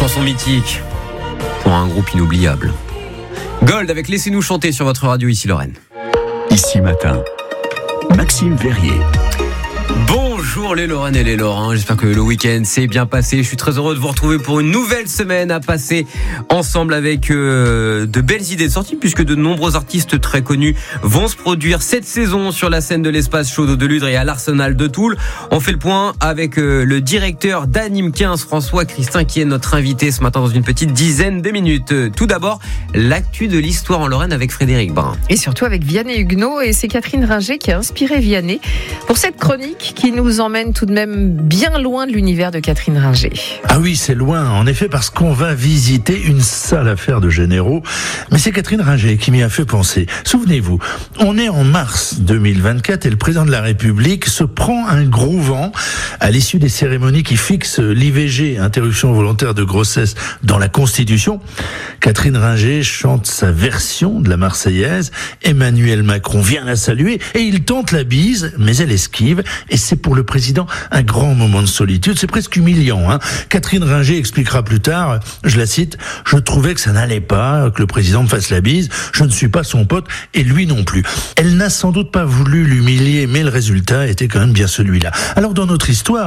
Chanson mythique pour un groupe inoubliable. Gold avec Laissez-nous chanter sur votre radio, ici Lorraine. Ici Matin, Maxime Verrier. Bonjour les Lorraines et les Lorrains, j'espère que le week-end s'est bien passé. Je suis très heureux de vous retrouver pour une nouvelle semaine à passer ensemble avec de belles idées de sortie, puisque de nombreux artistes très connus vont se produire cette saison sur la scène de l'Espace Chaudeau de Ludre et à l'Arsenal de Toul. On fait le point avec le directeur d'Anime 15, François Christin, qui est notre invité ce matin dans une petite dizaine de minutes. Tout d'abord, l'actu de l'histoire en Lorraine avec Frédéric Brun. Et surtout avec Vianney Huguenot, et c'est Catherine Ringer qui a inspiré Vianney pour cette chronique qui nous emmène tout de même bien loin de l'univers de Catherine Ringer. Ah oui, c'est loin, en effet, parce qu'on va visiter une sale affaire de généraux. Mais c'est Catherine Ringer qui m'y a fait penser. Souvenez-vous, on est en mars 2024 et le président de la République se prend un gros vent à l'issue des cérémonies qui fixent l'IVG, interruption volontaire de grossesse, dans la Constitution. Catherine Ringer chante sa version de la Marseillaise. Emmanuel Macron vient la saluer et il tente la bise, mais elle esquive. Et c'est pour le président un grand moment de solitude. C'est presque humiliant, hein. Catherine Ringer expliquera plus tard, je la cite, « Je trouvais que ça n'allait pas, que le président me fasse la bise. Je ne suis pas son pote et lui non plus. » Elle n'a sans doute pas voulu l'humilier, mais le résultat était quand même bien celui-là. Alors dans notre histoire,